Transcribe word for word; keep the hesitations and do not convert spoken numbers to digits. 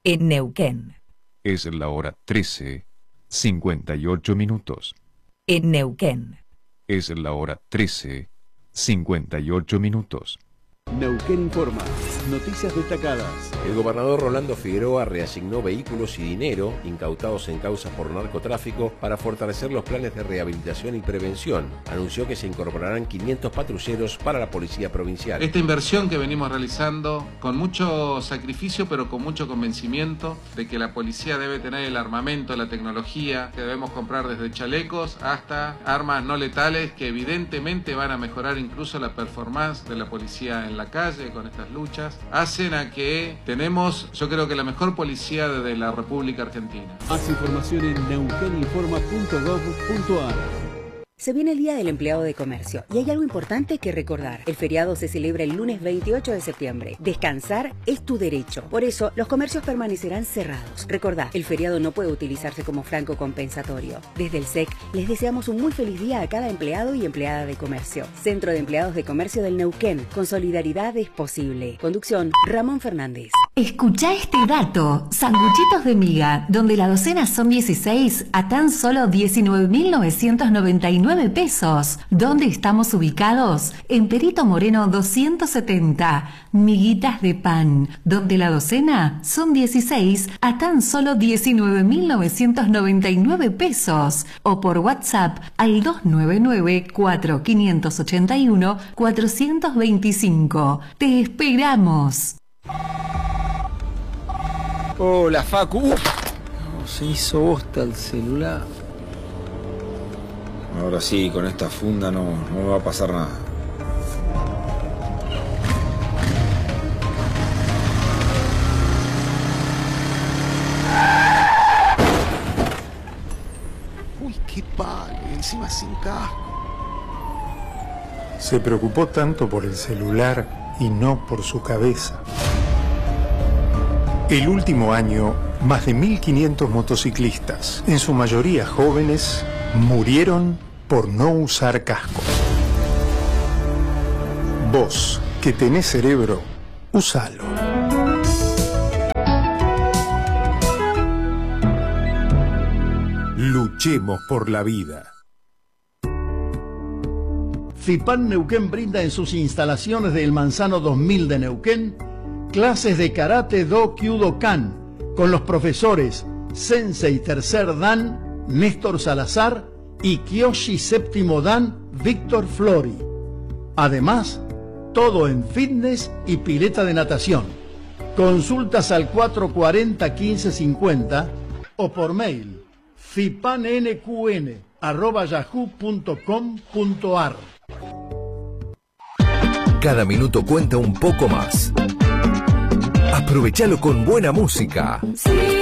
en Neuquén. Es la hora trece, cincuenta y ocho minutos. En Neuquén. Es la hora trece, cincuenta y ocho minutos. Neuquén informa. Noticias destacadas. El gobernador Rolando Figueroa reasignó vehículos y dinero incautados en causas por narcotráfico para fortalecer los planes de rehabilitación y prevención. Anunció que se incorporarán quinientos patrulleros para la policía provincial. Esta inversión que venimos realizando con mucho sacrificio pero con mucho convencimiento de que la policía debe tener el armamento, la tecnología, que debemos comprar desde chalecos hasta armas no letales que evidentemente van a mejorar incluso la performance de la policía en la calle con estas luchas, hacen a que tenemos, yo creo que la mejor policía de la República Argentina. Más información en neuqueninforma punto gov punto ar. Se viene el Día del Empleado de Comercio y hay algo importante que recordar. El feriado se celebra el lunes veintiocho de septiembre. Descansar es tu derecho. Por eso, los comercios permanecerán cerrados. Recordá, el feriado no puede utilizarse como franco compensatorio. Desde el S E C, les deseamos un muy feliz día a cada empleado y empleada de comercio. Centro de Empleados de Comercio del Neuquén. Con solidaridad es posible. Conducción, Ramón Fernández. Escuchá este dato. Sanguchitos de miga, donde la docena son dieciséis a tan solo diecinueve mil novecientos noventa y nueve pesos. ¿Dónde estamos ubicados? En Perito Moreno doscientos setenta. Miguitas de pan, donde la docena son dieciséis a tan solo diecinueve mil novecientos noventa y nueve pesos. O por WhatsApp al dos nueve nueve, cuatro cinco ocho uno, cuatro dos cinco. ¡Te esperamos! Hola, Facu. Uf, no, se hizo bosta el celular. Ahora sí, con esta funda no, no me va a pasar nada. Uy, qué palo, encima sin casco. Se preocupó tanto por el celular y no por su cabeza. El último año, más de mil quinientos motociclistas, en su mayoría jóvenes, murieron por no usar casco. Vos, que tenés cerebro, usalo. Luchemos por la vida. FIPAN Neuquén brinda en sus instalaciones del Manzano dos mil de Neuquén clases de Karate Do Kyudokan con los profesores Sensei Tercer Dan, Néstor Salazar y Kyoshi Séptimo Dan, Víctor Flori. Además, todo en fitness y pileta de natación. Consultas al cuatro cuatro cero, quince cincuenta o por mail fipannqn arroba yahoo punto com punto ar. Cada minuto cuenta un poco más. Aprovechalo con buena música. Sí.